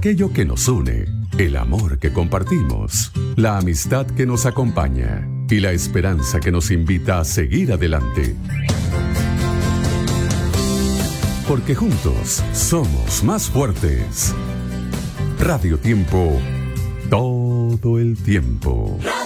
aquello que nos une, el amor que compartimos, la amistad que nos acompaña y la esperanza que nos invita a seguir adelante. Porque juntos somos más fuertes. Radio Tiempo, todo el tiempo.